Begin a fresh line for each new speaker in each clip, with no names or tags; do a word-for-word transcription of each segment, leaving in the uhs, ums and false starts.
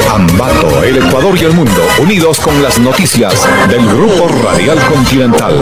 Ambato, el Ecuador y el mundo, unidos con las noticias del Grupo Radial Continental.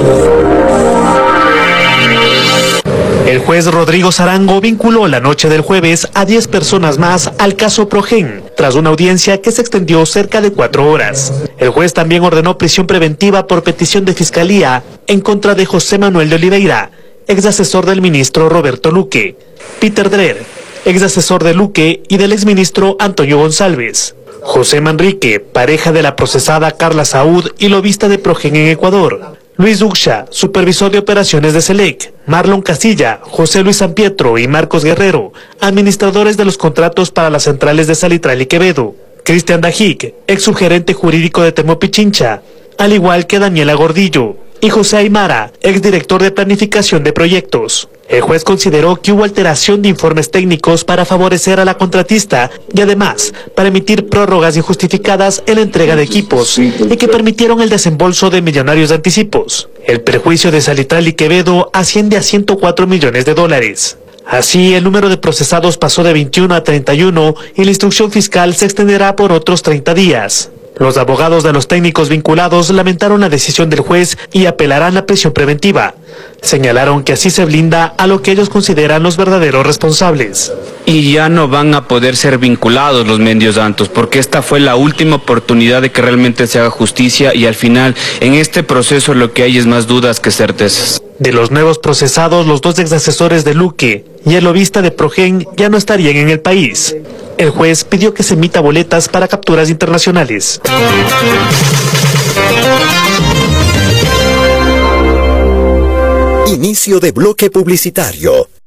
El juez Rodrigo Zarango vinculó la noche del jueves a diez personas más al caso Progen, tras una audiencia que se extendió cerca de cuatro horas. El juez también ordenó prisión preventiva por petición de fiscalía en contra de José Manuel de Oliveira, ex asesor del ministro Roberto Luque, Peter Dreher, ex asesor de Luque y del exministro Antonio González, José Manrique, pareja de la procesada Carla Saúd y lobista de Progen en Ecuador, Luis Duxha, supervisor de operaciones de Selec, Marlon Casilla, José Luis Sampietro y Marcos Guerrero, administradores de los contratos para las centrales de Salitral y Quevedo, Cristian Dajic, ex subgerente jurídico de Temopichincha, al igual que Daniela Gordillo, y José Aymara, exdirector de planificación de proyectos. El juez consideró que hubo alteración de informes técnicos para favorecer a la contratista y además para emitir prórrogas injustificadas en la entrega de equipos y que permitieron el desembolso de millonarios de anticipos. El perjuicio de Salitral y Quevedo asciende a ciento cuatro millones de dólares. Así, el número de procesados pasó de veintiuno a treinta y uno y la instrucción fiscal se extenderá por otros treinta días. Los abogados de los técnicos vinculados lamentaron la decisión del juez y apelarán la prisión preventiva. Señalaron que así se blinda a lo que ellos consideran los verdaderos responsables.
Y ya no van a poder ser vinculados los Mendios Santos, porque esta fue la última oportunidad de que realmente se haga justicia y al final, en este proceso lo que hay es más dudas que certezas.
De los nuevos procesados, los dos exasesores de Luque y el lobista de Progen ya no estarían en el país. El juez pidió que se emita boletas para capturas internacionales.
Inicio de bloque publicitario.